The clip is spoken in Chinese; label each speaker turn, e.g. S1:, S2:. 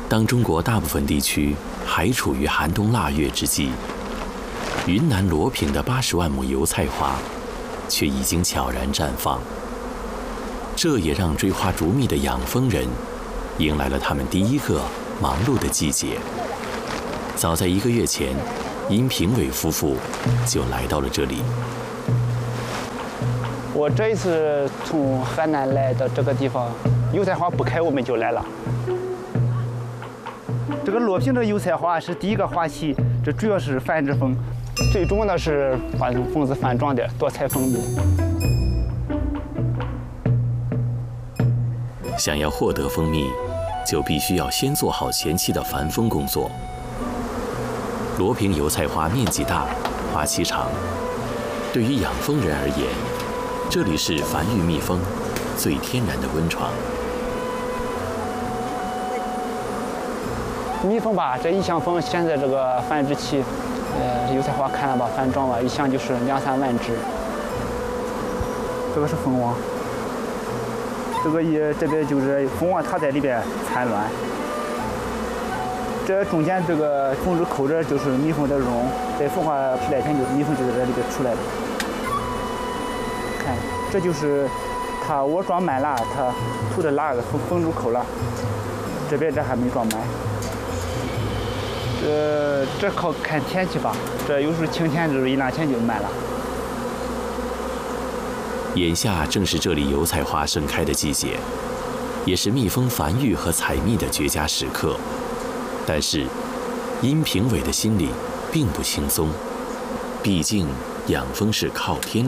S1: 当中国大部分地区还处于寒冬腊月之际，云南罗平的80万亩油菜花却已经悄然绽放。这也让追花逐蜜的养蜂人迎来了他们第一个忙碌的季节。早在1个月前，殷平伟夫妇就来到了这里。
S2: 我这一次从河南来到这个地方，油菜花不开我们就来了。这个罗平的油菜花是第一个花期，这主要是繁殖蜂，最重要的是把蜂子繁壮点，多采蜂蜜。
S1: 想要获得蜂蜜，就必须要先做好前期的繁蜂工作。罗平油菜花面积大，花期长，对于养蜂人而言，这里是繁育蜜蜂最天然的温床。
S2: 蜜蜂吧，这一箱蜂现在这个繁殖期，油菜花看了吧，繁壮吧，一箱就是2、3万只。这个是蜂王，这边就是蜂王，它在里边产卵。这中间这个蜂子口这就是蜜蜂的绒，在孵化10来天蜜蜂就在这里边出来了。看，这就是它我装满了，它吐的蜡蜂入口了。这边这还没装满。这靠看天气吧，这有时候晴天就是1、2天就满了。
S1: 眼下正是这里油菜花盛开的季节，也是蜜蜂繁育和采蜜的绝佳时刻。但是，殷平伟的心里并不轻松，毕竟养蜂是靠天